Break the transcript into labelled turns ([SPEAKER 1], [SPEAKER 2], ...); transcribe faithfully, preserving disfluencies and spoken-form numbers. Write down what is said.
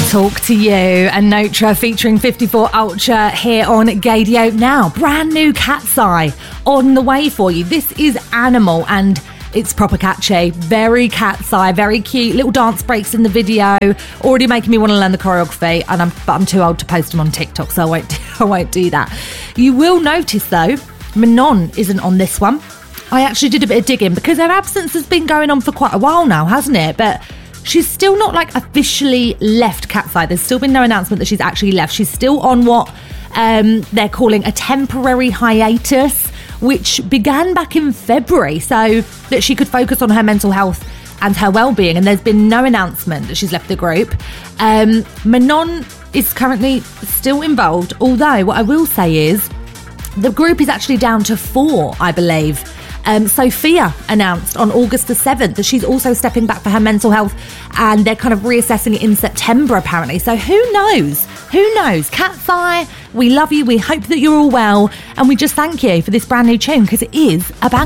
[SPEAKER 1] Talk to You and Notre featuring fifty-four Ultra here on Gaydio now. Brand new Cat's Eye on the way for you. This is Animal and it's proper catchy. Very Cat's Eye, very cute. Little dance breaks in the video. Already making me want to learn the choreography, and I'm but I'm too old to post them on TikTok, so I won't I won't do that. You will notice though, Manon isn't on this one. I actually did a bit of digging because her absence has been going on for quite a while now, hasn't it? But she's still not like officially left Cat's Eye. There's still been no announcement that she's actually left. She's still on what um, they're calling a temporary hiatus, which began back in February, so that she could focus on her mental health and her well-being. And there's been no announcement that she's left the group. Um, Manon is currently still involved, although what I will say is the group is actually down to four, I believe. Um, Sophia announced on August the seventh that she's also stepping back for her mental health, and they're kind of reassessing it in September apparently. So who knows? Who knows? Cat's Eye, we love you. We hope that you're all well, and we just thank you for this brand new tune because it is a bang.